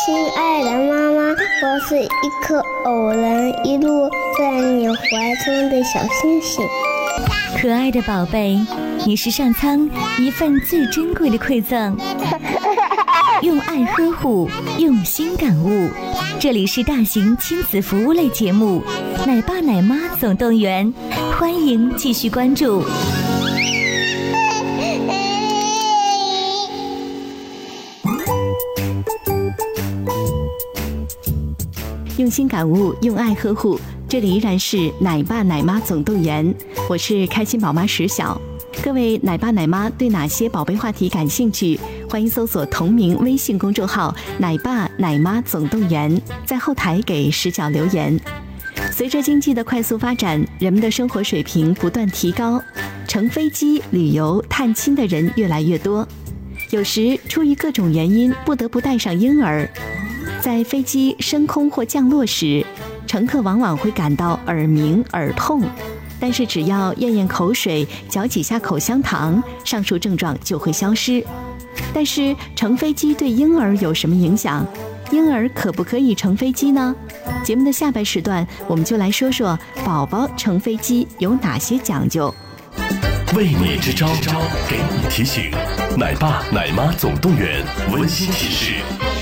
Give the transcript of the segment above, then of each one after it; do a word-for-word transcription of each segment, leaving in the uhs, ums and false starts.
亲爱的妈妈，我是一颗偶然一路在你怀中的小星星。 可爱的宝贝，你是上苍一份最珍贵的馈赠，用爱呵护，用心感悟。这里是大型亲子服务类节目《奶爸奶妈总动员》，欢迎继续关注。用心感悟，用爱呵护。这里依然是奶爸奶妈总动员，我是开心宝妈石晓。各位奶爸奶妈对哪些宝贝话题感兴趣？欢迎搜索同名微信公众号奶爸奶妈总动员，在后台给石晓留言。随着经济的快速发展，人们的生活水平不断提高，乘飞机旅游探亲的人越来越多，有时出于各种原因不得不带上婴儿。在飞机升空或降落时，乘客往往会感到耳鸣、耳痛，但是只要咽咽口水，嚼几下口香糖，上述症状就会消失。但是乘飞机对婴儿有什么影响？婴儿可不可以乘飞机呢？节目的下半时段，我们就来说说宝宝乘飞机有哪些讲究。 为你支招，给你提醒，奶爸奶妈总动员温馨提示。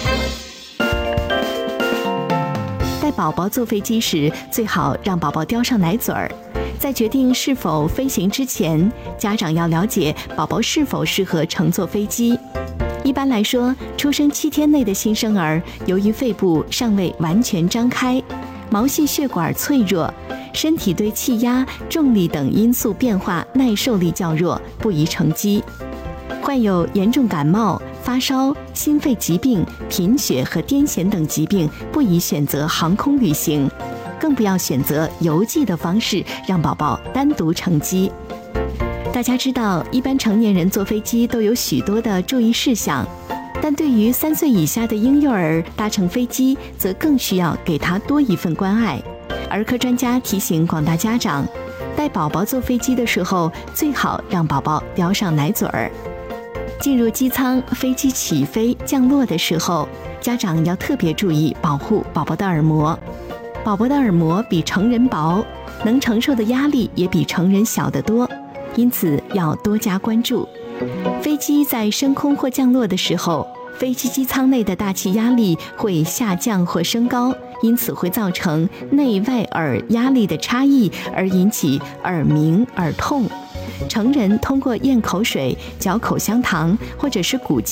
带宝宝坐飞机时，最好让宝宝叼上奶嘴儿。在决定是否飞行之前，家长要了解宝宝是否适合乘坐飞机。一般来说，出生七天内的新生儿，由于肺部尚未完全张开，毛细血管脆弱，身体对气压、重力等因素变化耐受力较弱，不宜乘机。患有严重感冒、发烧、心肺疾病、贫血和癫痫等疾病，不宜选择航空旅行，更不要选择邮寄的方式让宝宝单独乘机。大家知道，一般成年人坐飞机都有许多的注意事项，但对于三岁以下的婴幼儿搭乘飞机，则更需要给他多一份关爱。儿科专家提醒广大家长，带宝宝坐飞机的时候，最好让宝宝叼上奶嘴儿。进入机舱，飞机起飞降落的时候，家长要特别注意保护宝宝的耳膜。宝宝的耳膜比成人薄，能承受的压力也比成人小得多，因此要多加关注。飞机在升空或降落的时候，飞机机舱内的大气压力会下降或升高，因此会造成内外耳压力的差异，而引起耳鸣、耳痛。成人通过咽口水、嚼口香糖或者是鼓